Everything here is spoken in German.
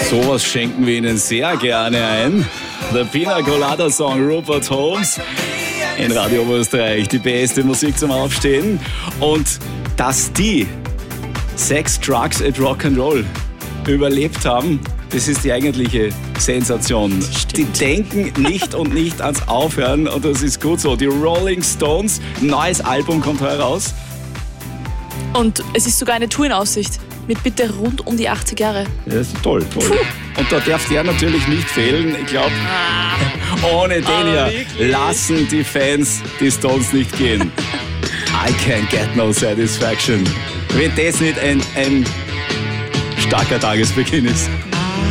Sowas schenken wir Ihnen sehr gerne ein. Der Pina Colada Song Rupert Holmes in Radio Oberösterreich. Die beste Musik zum Aufstehen. Und dass die Sex, Drugs and Rock'n'Roll überlebt haben, das ist die eigentliche Sensation. Die denken nicht und nicht ans Aufhören und das ist gut so. Die Rolling Stones, neues Album kommt heraus. Und es ist sogar eine Tour in Aussicht. Mit bitte rund um die 80 Jahre. Ja, das ist toll. Und da darf der natürlich nicht fehlen. Ich glaube, ohne den hier lassen die Fans die Stones nicht gehen. I can't get no satisfaction. Wenn das nicht ein starker Tagesbeginn ist.